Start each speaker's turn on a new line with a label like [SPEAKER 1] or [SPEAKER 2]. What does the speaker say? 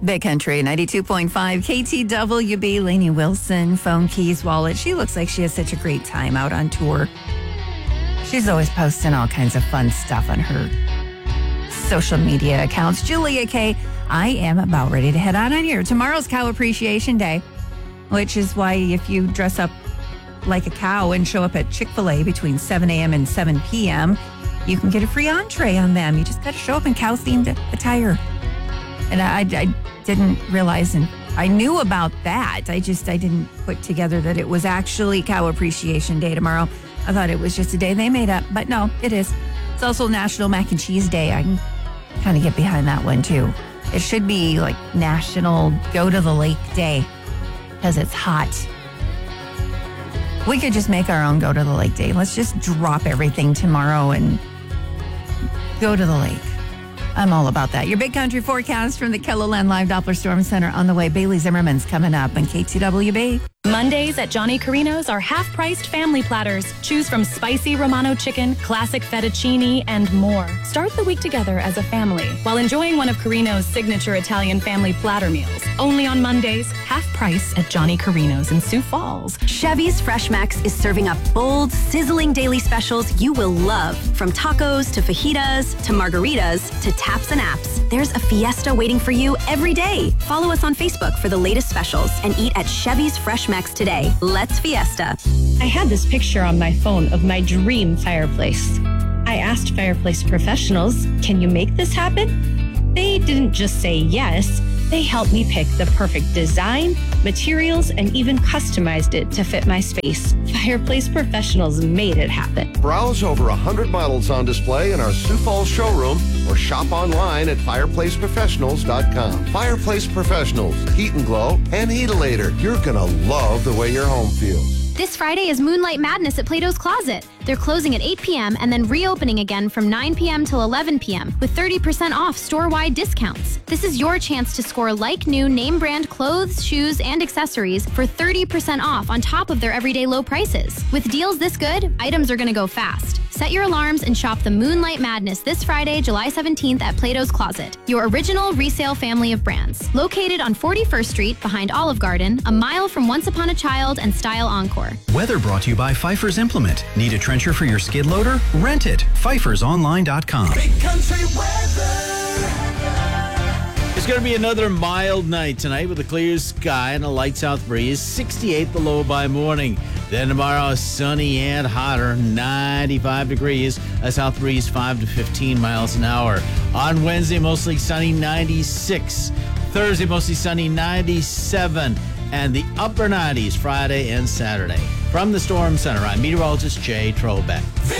[SPEAKER 1] Big Country 92.5 KTWB. Lainey Wilson, phone, keys, wallet. She looks like she has such a great time out on tour. She's always posting all kinds of fun stuff on her social media accounts. Julia K., I am about ready to head on here. Tomorrow's Cow Appreciation Day, which is why if you dress up like a cow and show up at Chick-fil-A between 7 a.m. and 7 p.m., you can get a free entree on them. You just got to show up in cow-themed attire. And I didn't realize, and I knew about that. I didn't put together that it was actually Cow Appreciation Day tomorrow. I thought it was just a day they made up, but no, it is. It's also National Mac and Cheese Day. I can kind of get behind that one too. It should be like National Go to the Lake Day because it's hot. We could just make our own Go to the Lake Day. Let's just drop everything tomorrow and go to the lake. I'm all about that. Your Big Country forecast from the KELOLAND Live Doppler Storm Center on the way. Bailey Zimmerman's coming up on KTWB.
[SPEAKER 2] Mondays at Johnny Carino's are half-priced family platters. Choose from spicy Romano chicken, classic fettuccine, and more. Start the week together as a family while enjoying one of Carino's signature Italian family platter meals. Only on Mondays, half price at Johnny Carino's in Sioux Falls.
[SPEAKER 3] Chevy's Fresh Max is serving up bold, sizzling daily specials you will love. From tacos to fajitas to margaritas to taps and apps, there's a fiesta waiting for you every day. Follow us on Facebook for the latest specials and eat at Chevy's Fresh Max today. Let's fiesta.
[SPEAKER 4] I had this picture on my phone of my dream fireplace. I asked fireplace professionals, can you make this happen? They didn't just say yes, they helped me pick the perfect design, materials, and even customized it to fit my space. Fireplace professionals made it happen.
[SPEAKER 5] Browse over 100 models on display in our Sioux Falls showroom or shop online at fireplaceprofessionals.com. Fireplace Professionals, Heat and Glow, and Heatilator. You're going to love the way your home feels.
[SPEAKER 6] This Friday is Moonlight Madness at Plato's Closet. They're closing at 8 p.m. and then reopening again from 9 p.m. till 11 p.m. with 30% off store-wide discounts. This is your chance to score like-new name-brand clothes, shoes, and accessories for 30% off on top of their everyday low prices. With deals this good, items are going to go fast. Set your alarms and shop the Moonlight Madness this Friday, July 17th at Plato's Closet, your original resale family of brands. Located on 41st Street behind Olive Garden, a mile from Once Upon a Child and Style Encore.
[SPEAKER 7] Weather brought to you by Pfeiffer's Implement. Need a trencher for your skid loader? Rent it. PfeiffersOnline.com.
[SPEAKER 8] Big Country weather.
[SPEAKER 9] It's going to be another mild night tonight with a clear sky and a light south breeze. 68 the low by morning. Then tomorrow, sunny and hotter, 95 degrees. A south breeze 5 to 15 miles an hour. On Wednesday, mostly sunny, 96. Thursday, mostly sunny, 97. And the upper 90s Friday and Saturday. From the Storm Center, I'm meteorologist Jay Trobeck.